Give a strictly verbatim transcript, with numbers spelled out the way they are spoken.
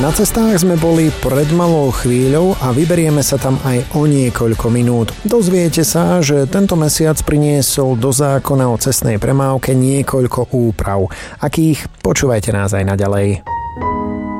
Na cestách sme boli pred malou chvíľou a vyberieme sa tam aj o niekoľko minút. Dozviete sa, že tento mesiac priniesol do zákona o cestnej premávke niekoľko úprav. Akých? Počúvajte nás aj naďalej.